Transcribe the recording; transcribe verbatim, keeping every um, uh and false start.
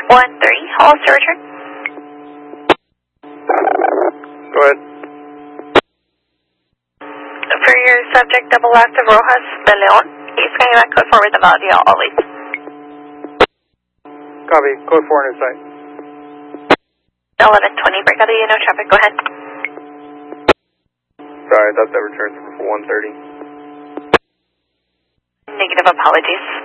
one three, hold to return. Go ahead. For your subject, double active Rojas de Leon, he's coming back code forward the value always. Copy, code four on your site. eleven twenty, break out of you, no traffic, go ahead. Sorry, I thought that returned for one thirty. Negative apologies.